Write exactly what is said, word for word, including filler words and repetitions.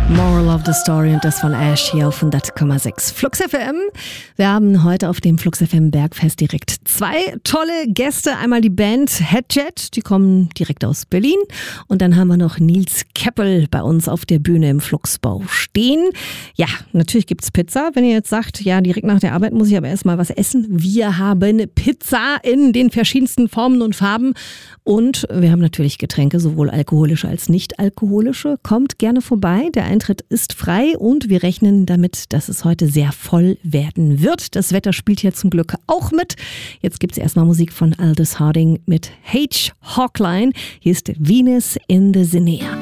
Moral of the Story und das von Ash hier auf hundert Komma sechs Flux F M. Wir haben heute auf dem Flux F M Bergfest direkt zwei tolle Gäste. Einmal die Band Headjet, die kommen direkt aus Berlin. Und dann haben wir noch Nils Keppel bei uns auf der Bühne im Fluxbau stehen. Ja, natürlich gibt's Pizza. Wenn ihr jetzt sagt, ja, direkt nach der Arbeit muss ich aber erstmal was essen. Wir haben Pizza in den verschiedensten Formen und Farben. Und wir haben natürlich Getränke, sowohl alkoholische als nicht alkoholische. Kommt gerne vorbei. Der Eintritt ist frei und wir rechnen damit, dass es heute sehr voll werden wird. Das Wetter spielt hier zum Glück auch mit. Jetzt gibt es erstmal Musik von Aldous Harding mit H. Hawkline. Hier ist Venus in the Zinnia.